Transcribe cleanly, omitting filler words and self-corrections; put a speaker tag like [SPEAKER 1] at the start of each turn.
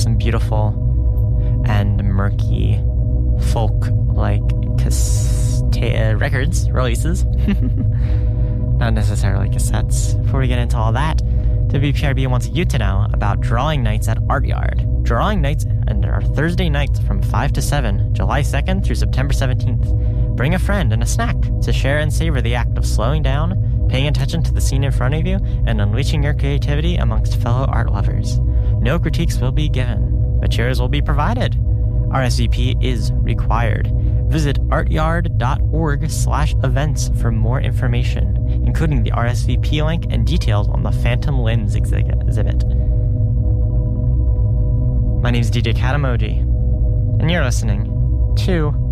[SPEAKER 1] some beautiful and murky folk-like records releases. Not necessarily cassettes. Before we get into all that, WPRB wants you to know about Drawing Nights at Art Yard. Drawing Nights are Thursday nights from 5 to 7, July 2nd through September 17th. Bring a friend and a snack to share and savor the act of slowing down, paying attention to the scene in front of you, and unleashing your creativity amongst fellow art lovers. No critiques will be given, but cheers will be provided. RSVP is required. Visit artyard.org/events for more information, including the RSVP link and details on the Phantom Limbs exhibit. My name is DJ Katamoji, and you're listening to